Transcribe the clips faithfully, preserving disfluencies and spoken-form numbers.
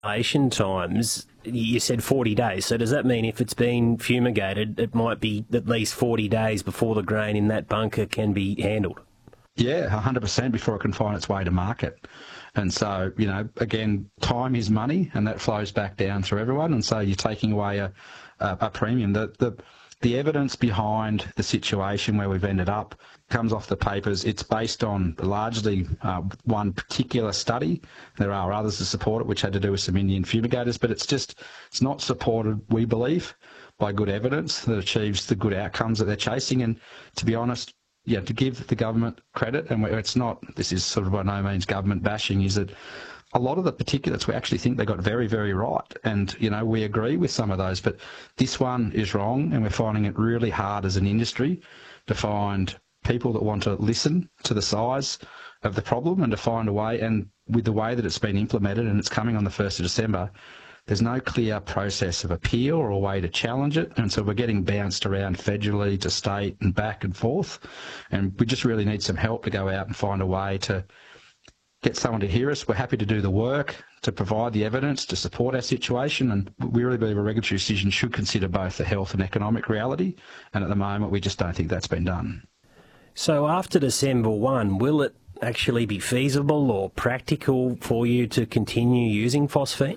Asian times, you said forty days. So does that mean if it's been fumigated, it might be at least forty days before the grain in that bunker can be handled? Yeah, one hundred percent before it can find its way to market. And so, you know, again, time is money, and that flows back down through everyone. And so you're taking away a, a, a premium. The, the, the evidence behind the situation where we've ended up comes off the papers. It's based on largely uh, one particular study. There are others to support it, which had to do with some Indian fumigators, but it's just, it's not supported, we believe, by good evidence that achieves the good outcomes that they're chasing. And to be honest, yeah, to give the government credit, and it's not, this is sort of by no means government bashing, is that a lot of the particulates we actually think they got very, very right. And, you know, we agree with some of those, but this one is wrong, and we're finding it really hard as an industry to find people that want to listen to the size of the problem and to find a way. And with the way that it's been implemented, and it's coming on the first of December, there's no clear process of appeal or a way to challenge it. And so we're getting bounced around federally to state and back and forth. And we just really need some help to go out and find a way to get someone to hear us. We're happy to do the work, to provide the evidence, to support our situation. And we really believe a regulatory decision should consider both the health and economic reality. And at the moment, we just don't think that's been done. So after December first, will it actually be feasible or practical for you to continue using phosphate?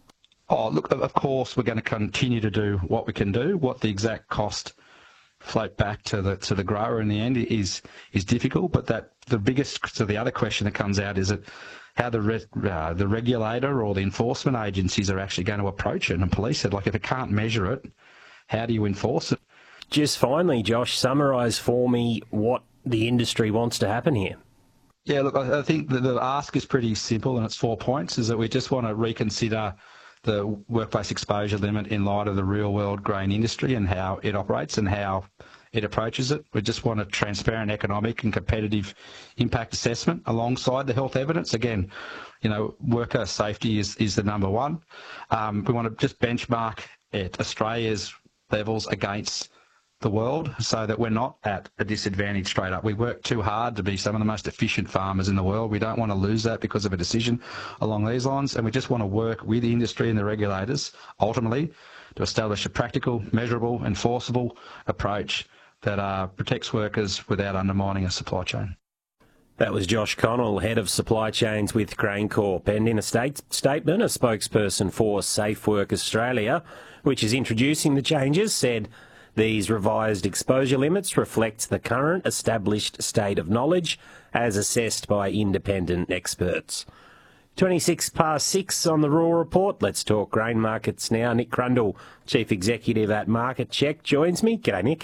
Oh, look, of course, we're going to continue to do what we can do. What the exact cost float back to the to the grower in the end is is difficult. But that the biggest, so the other question that comes out is that how the re, uh, the regulator or the enforcement agencies are actually going to approach it and police it. Like, if it can't measure it, how do you enforce it? Just finally, Josh, summarise for me what the industry wants to happen here. Yeah, look, I, I think the, the ask is pretty simple, and it's four points, is that we just want to reconsider the workplace exposure limit in light of the real-world grain industry and how it operates and how it approaches it. We just want a transparent economic and competitive impact assessment alongside the health evidence. Again, you know, worker safety is, is the number one. Um, we want to just benchmark at Australia's levels against the world so that we're not at a disadvantage straight up. We work too hard to be some of the most efficient farmers in the world. We don't want to lose that because of a decision along these lines, and we just want to work with the industry and the regulators ultimately to establish a practical, measurable, enforceable approach that uh, protects workers without undermining a supply chain. That was Josh Connell, Head of Supply Chains with GrainCorp, and in a state statement, a spokesperson for Safe Work Australia, which is introducing the changes, said these revised exposure limits reflect the current established state of knowledge as assessed by independent experts. twenty-six past six on the Raw Report. Let's talk grain markets now. Nick Crundle, Chief Executive at Market Check, joins me. G'day, Nick.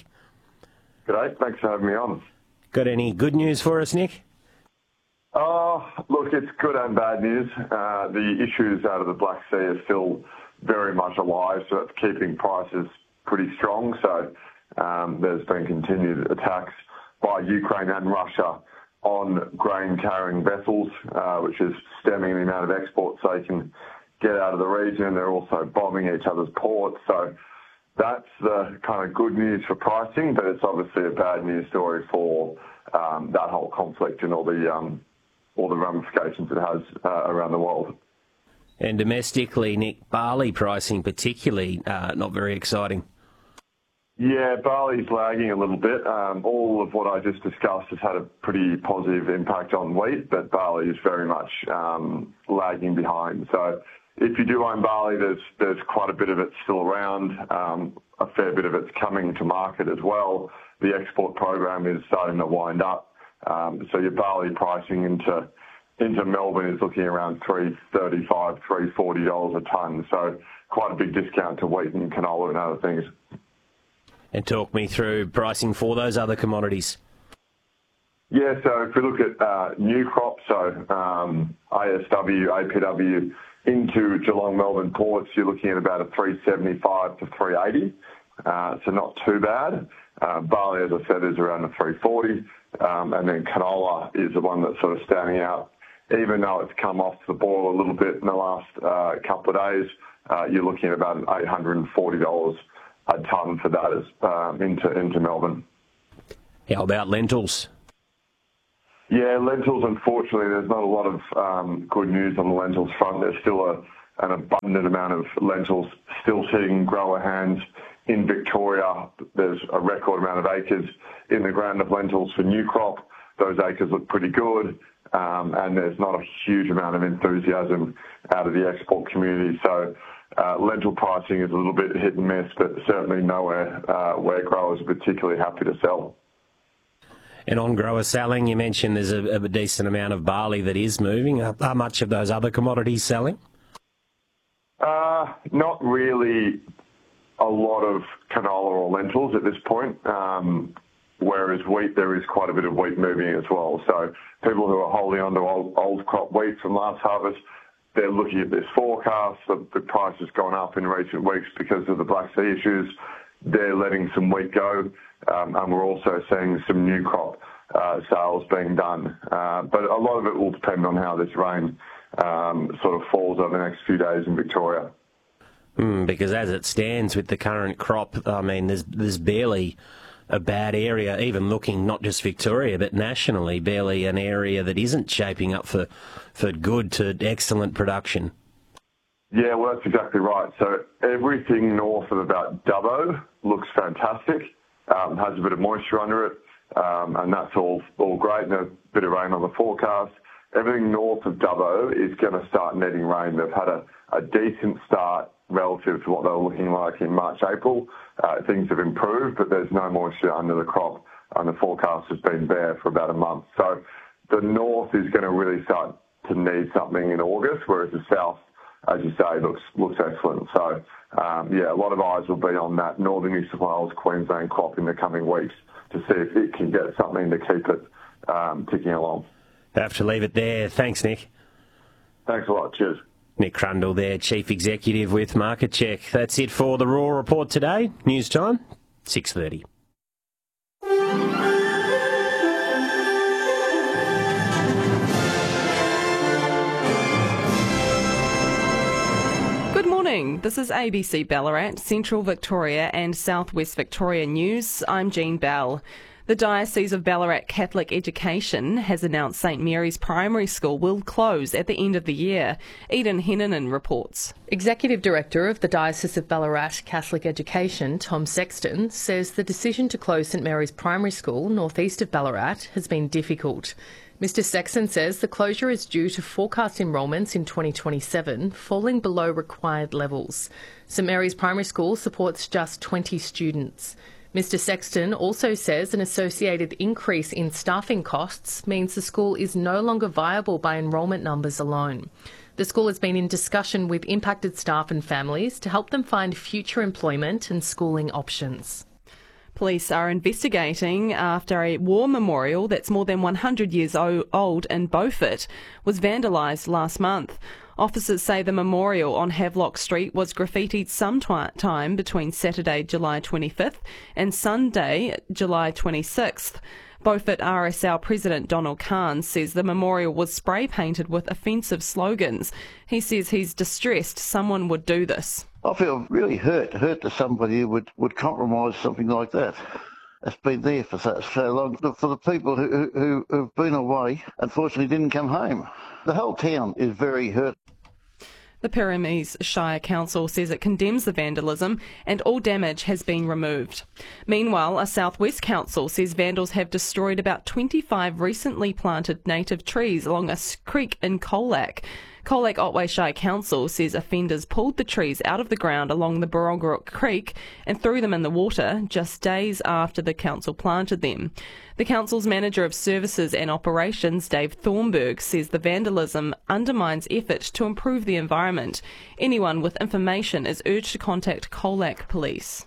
G'day, thanks for having me on. Got any good news for us, Nick? Oh, look, it's good and bad news. Uh, the issues out of the Black Sea are still very much alive, so it's keeping prices pretty strong. So um, there's been continued attacks by Ukraine and Russia on grain-carrying vessels, uh, which is stemming the amount of exports they can get out of the region. They're also bombing each other's ports. So that's the kind of good news for pricing, but it's obviously a bad news story for um, that whole conflict and all the um, all the ramifications it has uh, around the world. And domestically, Nick, barley pricing particularly uh, not very exciting. Yeah, barley's lagging a little bit. Um, all of what I just discussed has had a pretty positive impact on wheat, but barley is very much um, lagging behind. So if you do own barley, there's there's quite a bit of it still around. Um, a fair bit of it's coming to market as well. The export program is starting to wind up. Um, so your barley pricing into into Melbourne is looking around three thirty-five, three forty dollars a tonne. So quite a big discount to wheat and canola and other things. And talk me through pricing for those other commodities. Yeah, so if we look at uh, new crops, so um, A S W, A P W into Geelong, Melbourne ports, you're looking at about a three seventy-five to three eighty, uh, so not too bad. Uh, barley, as I said, is around the three forty, um, and then canola is the one that's sort of standing out. Even though it's come off the boil a little bit in the last uh, couple of days, uh, you're looking at about eight hundred forty dollars a tonne for that as, um, into into Melbourne. How about lentils? Yeah, lentils, unfortunately, there's not a lot of um, good news on the lentils front. There's still a an abundant amount of lentils still sitting in grower hands in Victoria. There's a record amount of acres in the ground of lentils for new crop. Those acres look pretty good, um, and there's not a huge amount of enthusiasm out of the export community. So uh, lentil pricing is a little bit hit and miss, but certainly nowhere uh, where growers are particularly happy to sell. And on grower selling, you mentioned there's a, a decent amount of barley that is moving. Are, are much of those other commodities selling? Uh, not really a lot of canola or lentils at this point, um, whereas wheat, there is quite a bit of wheat moving as well. So people who are holding on to old, old crop wheat from last harvest, they're looking at this forecast. The, the price has gone up in recent weeks because of the Black Sea issues. They're letting some wheat go, um, and we're also seeing some new crop uh, sales being done. Uh, but a lot of it will depend on how this rain um, sort of falls over the next few days in Victoria. Mm, because as it stands with the current crop, I mean, there's there's barely a bad area, even looking not just Victoria but nationally, barely an area that isn't shaping up for, for good to excellent production. Yeah, well, that's exactly right. So everything north of about Dubbo looks fantastic, um, has a bit of moisture under it, um, and that's all all great, and a bit of rain on the forecast. Everything north of Dubbo is going to start netting rain. They've had a, a decent start relative to what they were looking like in March, April. Uh, things have improved, but there's no moisture under the crop, and the forecast has been bare for about a month. So the north is going to really start to need something in August, whereas the south, as you say, looks looks excellent. So, um, yeah, a lot of eyes will be on that northern New South Wales, Queensland crop in the coming weeks to see if it can get something to keep it um, ticking along. Have to leave it there. Thanks, Nick. Thanks a lot. Cheers. Nick Crundle there, Chief Executive with Market Check. That's it for the Raw Report today. News time, six thirty. Good morning. This is A B C Ballarat, Central Victoria and South West Victoria News. I'm Jean Bell. The Diocese of Ballarat Catholic Education has announced St Mary's Primary School will close at the end of the year. Eden Hennanen reports. Executive Director of the Diocese of Ballarat Catholic Education, Tom Sexton, says the decision to close St Mary's Primary School, northeast of Ballarat, has been difficult. Mister Sexton says the closure is due to forecast enrolments in twenty twenty-seven falling below required levels. St Mary's Primary School supports just twenty students. Mister Sexton also says an associated increase in staffing costs means the school is no longer viable by enrolment numbers alone. The school has been in discussion with impacted staff and families to help them find future employment and schooling options. Police are investigating after a war memorial that's more than one hundred years old in Beaufort was vandalised last month. Officers say the memorial on Havelock Street was graffitied sometime between Saturday, July twenty-fifth and Sunday, July twenty-sixth. Beaufort R S L President Donald Kahn says the memorial was spray painted with offensive slogans. He says he's distressed someone would do this. I feel really hurt, hurt that somebody would, would compromise something like that. It's been there for so, so long. For the people who, who, who've been away, unfortunately didn't come home. The whole town is very hurt. The Pyramies Shire Council says it condemns the vandalism and all damage has been removed. Meanwhile, a South West Council says vandals have destroyed about twenty-five recently planted native trees along a creek in Colac. Colac Otway Shire Council says offenders pulled the trees out of the ground along the Barongarook Creek and threw them in the water just days after the council planted them. The council's manager of services and operations, Dave Thornburg, says the vandalism undermines effort to improve the environment. Anyone with information is urged to contact Colac Police.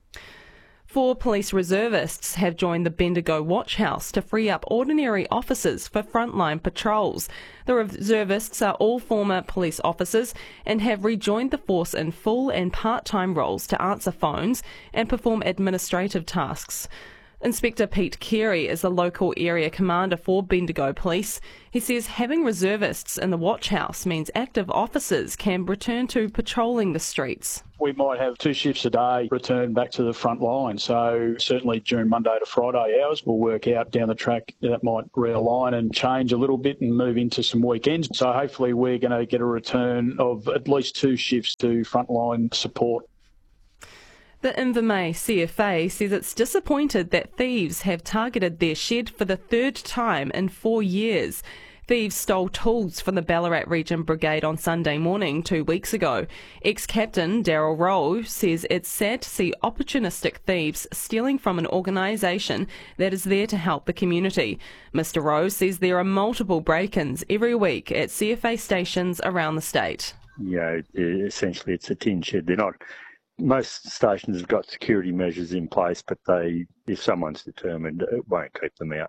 Four police reservists have joined the Bendigo Watch House to free up ordinary officers for frontline patrols. The reservists are all former police officers and have rejoined the force in full and part-time roles to answer phones and perform administrative tasks. Inspector Pete Carey is the local area commander for Bendigo Police. He says having reservists in the watch house means active officers can return to patrolling the streets. We might have two shifts a day return back to the front line. So certainly during Monday to Friday hours, we'll work out down the track that might realign and change a little bit and move into some weekends. So hopefully we're going to get a return of at least two shifts to frontline support. The Invermay C F A says it's disappointed that thieves have targeted their shed for the third time in four years. Thieves stole tools from the Ballarat Region Brigade on Sunday morning two weeks ago. Ex-Captain Daryl Rowe says it's sad to see opportunistic thieves stealing from an organisation that is there to help the community. Mister Rowe says there are multiple break-ins every week at C F A stations around the state. You know, essentially it's a tin shed. They're not... Most stations have got security measures in place, but they, if someone's determined, it won't keep them out.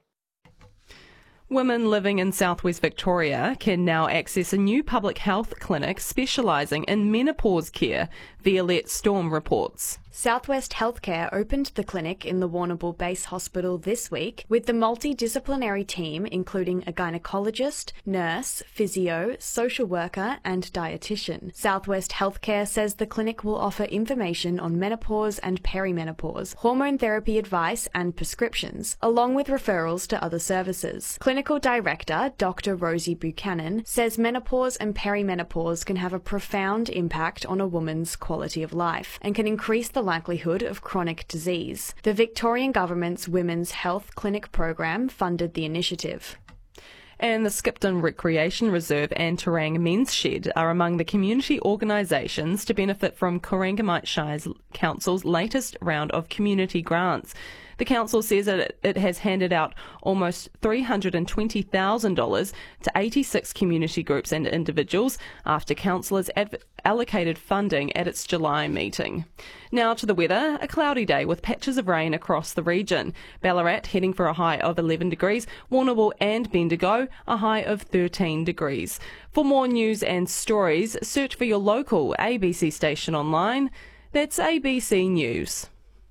Women living in southwest Victoria can now access a new public health clinic specialising in menopause care, Violette Storm reports. Southwest Healthcare opened the clinic in the Warrnambool Base Hospital this week with the multidisciplinary team including a gynaecologist, nurse, physio, social worker and dietitian. Southwest Healthcare says the clinic will offer information on menopause and perimenopause, hormone therapy advice and prescriptions, along with referrals to other services. Clinical Director Doctor Rosie Buchanan says menopause and perimenopause can have a profound impact on a woman's quality of life and can increase the likelihood of chronic disease. The Victorian Government's Women's Health Clinic program funded the initiative. And the Skipton Recreation Reserve and Terang Men's Shed are among the community organisations to benefit from Corangamite Shire Council's latest round of community grants. The council says that it has handed out almost three hundred twenty thousand dollars to eighty-six community groups and individuals after councillors adv- allocated funding at its July meeting. Now to the weather, a cloudy day with patches of rain across the region. Ballarat heading for a high of eleven degrees, Warrnambool and Bendigo a high of thirteen degrees. For more news and stories, search for your local A B C station online. That's A B C News.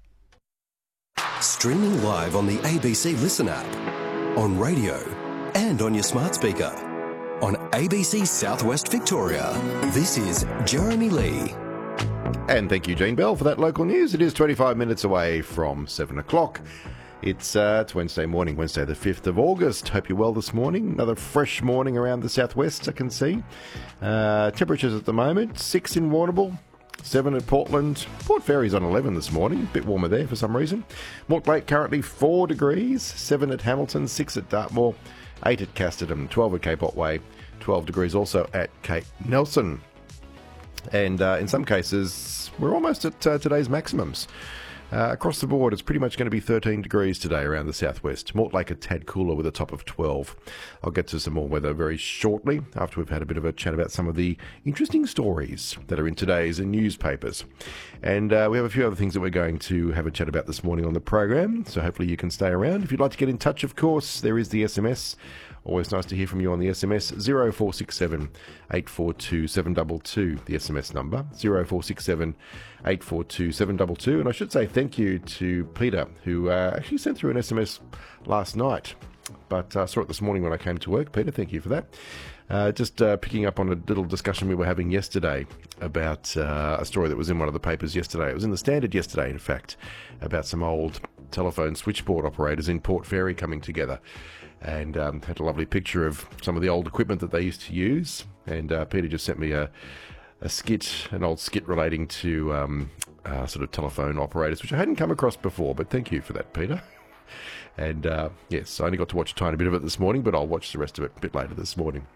Streaming live on the A B C Listen app, on radio and on your smart speaker. On A B C Southwest Victoria, this is Jeremy Lee. And thank you, Jean Bell, for that local news. It is twenty-five minutes away from seven o'clock. It's, uh, it's Wednesday morning, Wednesday the fifth of August. Hope you're well this morning. Another fresh morning around the southwest, I can see. Uh, temperatures at the moment, six in Warrnambool. seven at Portland. Port Fairy's on eleven this morning. A bit warmer there for some reason. Mortlake currently four degrees. seven at Hamilton. six at Dartmoor. eight at Casterton. twelve at Cape Otway. twelve degrees also at Cape Nelson. And uh, in some cases, we're almost at uh, today's maximums. Uh, across the board, it's pretty much going to be thirteen degrees today around the southwest. Mortlake a tad cooler with a top of twelve. I'll get to some more weather very shortly after we've had a bit of a chat about some of the interesting stories that are in today's newspapers. And uh, we have a few other things that we're going to have a chat about this morning on the program, so hopefully you can stay around. If you'd like to get in touch, of course, there is the S M S. Always nice to hear from you on the S M S, zero four six seven, eight four two, seven two two, the S M S number, zero four six seven, eight four two, seven two two. And I should say thank you to Peter, who uh, actually sent through an S M S last night, but I uh, saw it this morning when I came to work. Peter, thank you for that. Uh, just uh, picking up on a little discussion we were having yesterday about uh, a story that was in one of the papers yesterday. It was in the Standard yesterday, in fact, about some old telephone switchboard operators in Port Fairy coming together. And um, had a lovely picture of some of the old equipment that they used to use. And uh, Peter just sent me a, a skit, an old skit relating to um, uh, sort of telephone operators, which I hadn't come across before. But thank you for that, Peter. And uh, yes, I only got to watch a tiny bit of it this morning, but I'll watch the rest of it a bit later this morning.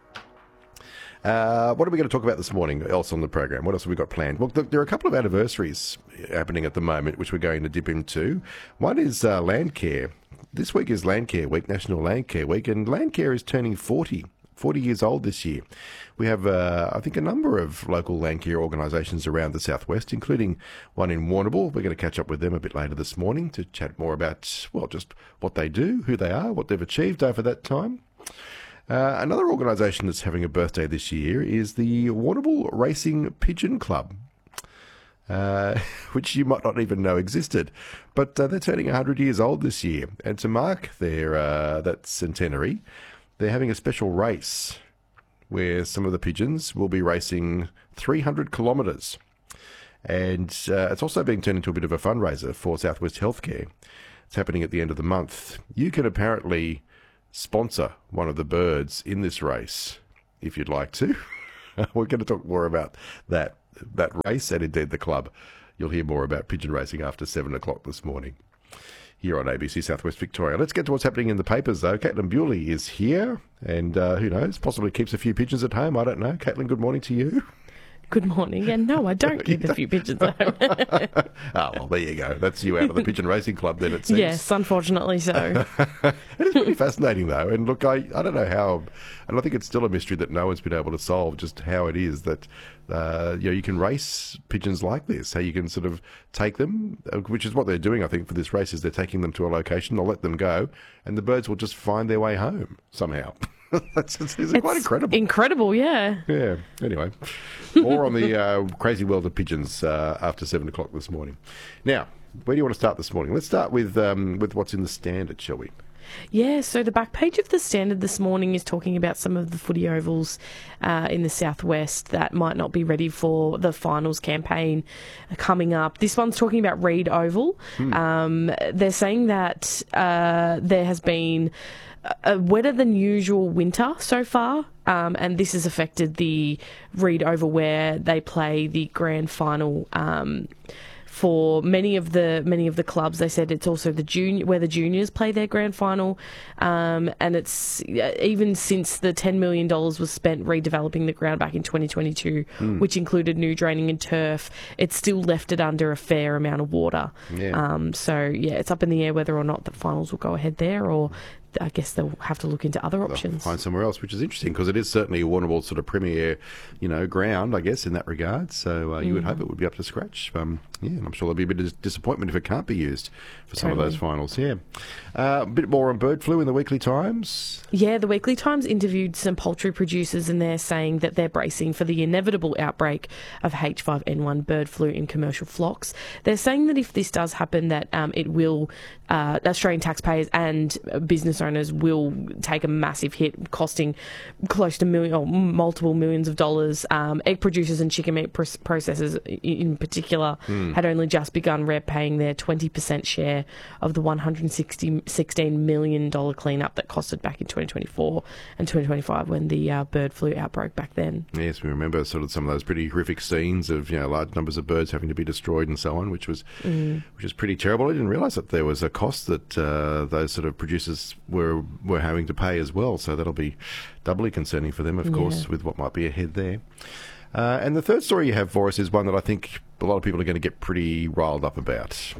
Uh, what are we going to talk about this morning else on the program? What else have we got planned? Well, there are a couple of anniversaries happening at the moment, which we're going to dip into. One is uh, Landcare. This week is Landcare Week, National Landcare Week, and Landcare is turning forty, forty years old this year. We have, uh, I think, a number of local Landcare organisations around the southwest, including one in Warrnambool. We're going to catch up with them a bit later this morning to chat more about, well, just what they do, who they are, what they've achieved over that time. Uh, another organisation that's having a birthday this year is the Warrnambool Racing Pigeon Club. uh, which you might not even know existed. But uh, they're turning one hundred years old this year. And to mark their uh, that centenary, they're having a special race where some of the pigeons will be racing three hundred kilometres. And uh, it's also being turned into a bit of a fundraiser for Southwest Healthcare. It's happening at the end of the month. You can apparently sponsor one of the birds in this race if you'd like to. We're going to talk more about that that race and indeed the club. You'll hear more about pigeon racing after seven o'clock this morning here on A B C Southwest Victoria. Let's get to what's happening in the papers, though. Caitlin Bewley is here, and uh, who knows, possibly keeps a few pigeons at home. I don't know. Caitlin, good morning to you. Good morning. And no, I don't keep a few pigeons at home. Oh, well, there you go. That's you out of the pigeon racing club then, it seems. Yes, unfortunately so. It is pretty fascinating, though. And look, I, I don't know how, and I think it's still a mystery that no one's been able to solve just how it is that uh, you know, you can race pigeons like this, how you can sort of take them, which is what they're doing, I think, for this race, is they're taking them to a location, they'll let them go, and the birds will just find their way home somehow. That's it's, it's quite incredible. Incredible, yeah. Yeah. Anyway, more on the uh, crazy world of pigeons uh, after seven o'clock this morning. Now, where do you want to start this morning? Let's start with um, with what's in the Standard, shall we? Yeah, so the back page of the Standard this morning is talking about some of the footy ovals uh, in the southwest that might not be ready for the finals campaign coming up. This one's talking about Reed Oval. Hmm. Um, they're saying that uh, there has been a wetter than usual winter so far, um, and this has affected the Reed Oval where they play the grand final. Um, For many of the many of the clubs, they said it's also the junior where the juniors play their grand final, um, and it's even since the ten million dollars was spent redeveloping the ground back in twenty twenty-two, mm. which included new draining and turf. It's still left it under a fair amount of water. Yeah. Um, so yeah, it's up in the air whether or not the finals will go ahead there, or I guess they'll have to look into other options. They'll find somewhere else, which is interesting because it is certainly a Warrnambool sort of premier, you know, ground, I guess, in that regard. So uh, you mm. would hope it would be up to scratch. Um, yeah, and I'm sure there'll be a bit of disappointment if it can't be used for some totally. of those finals. Yeah. Uh, a bit more on bird flu in the Weekly Times. Yeah, the Weekly Times interviewed some poultry producers and they're saying that they're bracing for the inevitable outbreak of H five N one bird flu in commercial flocks. They're saying that if this does happen, that um, it will, uh, Australian taxpayers and business owners will take a massive hit, costing close to million or multiple millions of dollars. Um, egg producers and chicken meat pr- processors in particular mm. had only just begun repaying their twenty percent share of the one hundred sixteen million dollars cleanup that costed back in twenty twenty-four and twenty twenty-five when the uh, bird flu outbroke back then. Yes, we remember sort of some of those pretty horrific scenes of, you know, large numbers of birds having to be destroyed and so on, which was mm. which was pretty terrible. I didn't realise that there was a cost that uh, those sort of producers were were having to pay as well, so that'll be doubly concerning for them, of yeah. course, with what might be ahead there. Uh, and the third story you have for us is one that I think a lot of people are going to get pretty riled up about.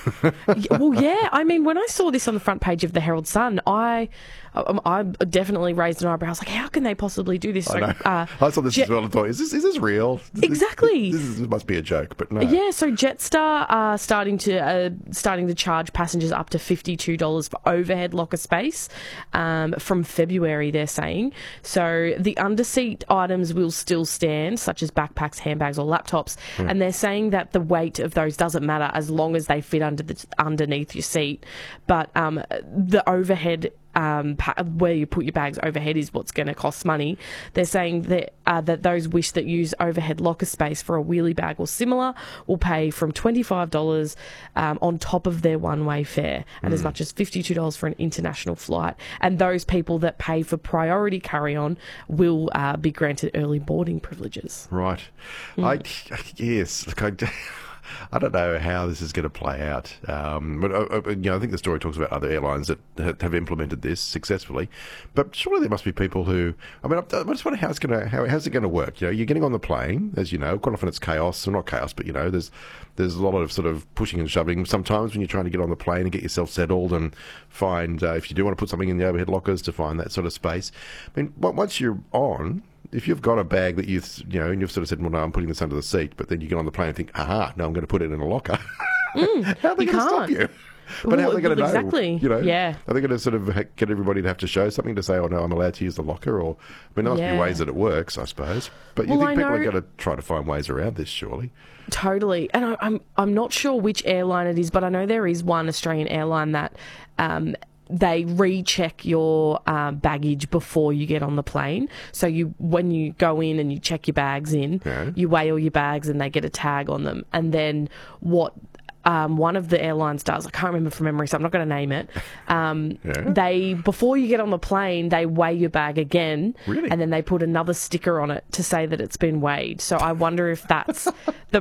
Well, yeah. I mean, when I saw this on the front page of the Herald Sun, I I, I definitely raised an eyebrow. I was like, how can they possibly do this? I, so, uh, I saw this Jet- as well and thought, is this, is this real? Exactly. This, this, this must be a joke, but no. Yeah, so Jetstar are starting to uh, starting to charge passengers up to fifty-two dollars for overhead locker space um, from February, they're saying. So the underseat items will still stand, such as backpacks, handbags or laptops, hmm. and they're saying that the weight of those doesn't matter as long as they fit under the, underneath your seat. But um, the overhead Um, where you put your bags overhead is what's going to cost money. They're saying that uh, that those wish that use overhead locker space for a wheelie bag or similar will pay from twenty-five dollars um, on top of their one-way fare, and mm. as much as fifty-two dollars for an international flight. And those people that pay for priority carry-on will uh, be granted early boarding privileges. Right. Mm. I, yes. Look, I... I don't know how this is going to play out, um, but uh, you know, I think the story talks about other airlines that have implemented this successfully. But surely there must be people who. I mean, I just wonder how it's going to how how's it going to work. You know, you're getting on the plane, as you know. Quite often it's chaos, or not chaos, but you know, there's there's a lot of sort of pushing and shoving. Sometimes when you're trying to get on the plane and get yourself settled and find uh, if you do want to put something in the overhead lockers to find that sort of space. I mean, once you're on. If you've got a bag that you've, you know, and you've sort of said, well, no, I'm putting this under the seat, but then you get on the plane and think, aha, no, I'm going to put it in a locker. Mm, How are they you going to can't. stop you? But how are they going to know? Exactly. You know, yeah. Are they going to sort of get everybody to have to show something to say, oh, no, I'm allowed to use the locker? Or, I mean, there must Yeah. be ways that it works, I suppose. But you Well, think I people know- are going to try to find ways around this, surely? Totally. And I, I'm I'm not sure which airline it is, but I know there is one Australian airline that um, they recheck your uh, baggage before you get on the plane. So you when you go in and you check your bags in, Yeah. you weigh all your bags and they get a tag on them. And then what um, one of the airlines does, I can't remember from memory, so I'm not going to name it. Um, Yeah. They before you get on the plane, they weigh your bag again, Really? and then they put another sticker on it to say that it's been weighed. So I wonder if that's the